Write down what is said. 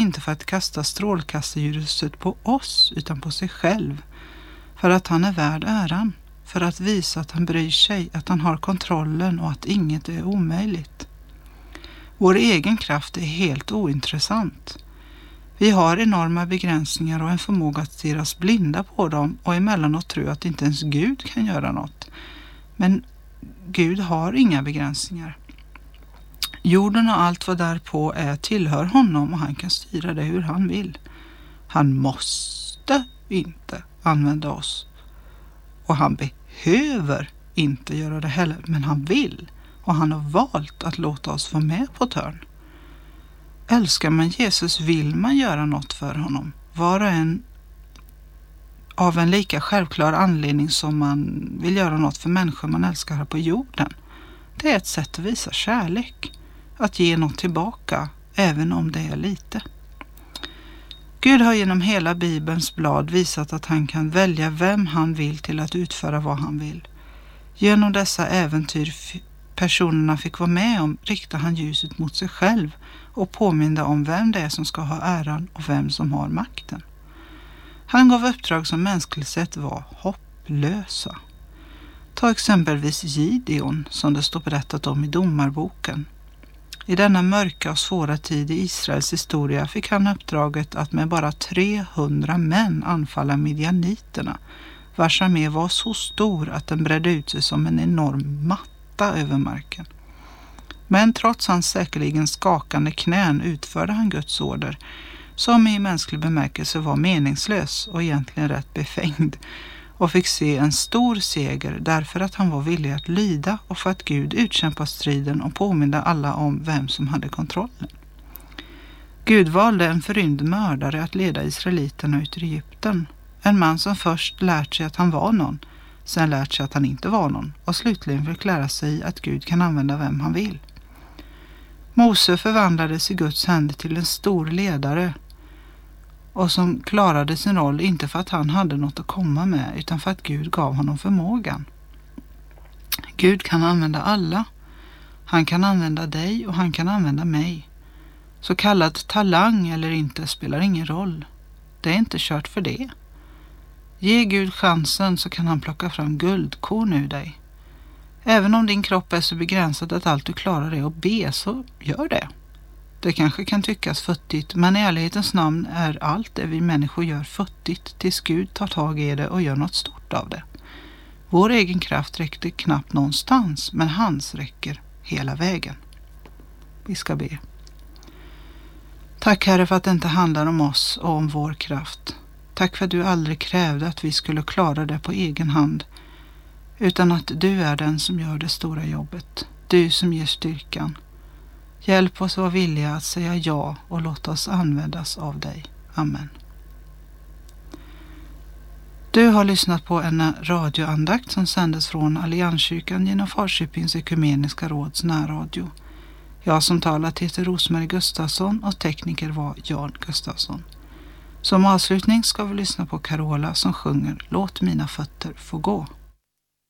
inte för att kasta strålkastarljuset på oss utan på sig själv. För att han är värd äran. För att visa att han bryr sig, att han har kontrollen och att inget är omöjligt. Vår egen kraft är helt ointressant. Vi har enorma begränsningar och en förmåga att stirra oss blinda på dem och emellanåt tro att inte ens Gud kan göra något. Men Gud har inga begränsningar. Jorden och allt vad därpå är tillhör honom och han kan styra det hur han vill. Han måste inte använda oss. Och han behöver inte göra det heller, men han vill. Och han har valt att låta oss vara med på törn. Älskar man Jesus vill man göra något för honom. Var och en av en lika självklar anledning som man vill göra något för människor man älskar här på jorden. Det är ett sätt att visa kärlek. Att ge något tillbaka, även om det är lite. Gud har genom hela Bibelns blad visat att han kan välja vem han vill till att utföra vad han vill. Genom dessa äventyr personerna fick vara med om riktade han ljuset mot sig själv och påminna om vem det är som ska ha äran och vem som har makten. Han gav uppdrag som mänskligt sett var hopplösa. Ta exempelvis Gideon som det står berättat om i Domarboken. I denna mörka och svåra tid i Israels historia fick han uppdraget att med bara 300 män anfalla midjaniterna, vars armé var så stor att den bredde ut sig som en enorm matta över marken. Men trots hans säkerligen skakande knän utförde han Guds order, som i mänsklig bemärkelse var meningslös och egentligen rätt befängd, och fick se en stor seger därför att han var villig att lyda och för att Gud utkämpade striden och påminna alla om vem som hade kontrollen. Gud valde en förrymd mördare att leda israeliterna ut ur Egypten. En man som först lärt sig att han var någon, sen lärt sig att han inte var någon och slutligen fick lära sig att Gud kan använda vem han vill. Mose förvandlades i Guds händer till en stor ledare och som klarade sin roll inte för att han hade något att komma med utan för att Gud gav honom förmågan. Gud kan använda alla. Han kan använda dig och han kan använda mig. Så kallad talang eller inte spelar ingen roll. Det är inte kört för det. Ge Gud chansen så kan han plocka fram guldkorn ur dig. Även om din kropp är så begränsad att allt du klarar är att be, så gör det. Det kanske kan tyckas futtigt, men i ärlighetens namn är allt det vi människor gör futtigt tills Gud tar tag i det och gör något stort av det. Vår egen kraft räckte knappt någonstans, men hans räcker hela vägen. Vi ska be. Tack Herre för att det inte handlar om oss och om vår kraft. Tack för att du aldrig krävde att vi skulle klara det på egen hand, utan att du är den som gör det stora jobbet. Du som ger styrkan. Hjälp oss vara villiga att säga ja och låta oss användas av dig. Amen. Du har lyssnat på en radioandakt som sändes från Allianskyrkan genom Falköpings ekumeniska råds närradio. Jag som talat heter Rosmarie Gustafsson och tekniker var Jan Gustafsson. Som avslutning ska vi lyssna på Carola som sjunger Låt mina fötter få gå.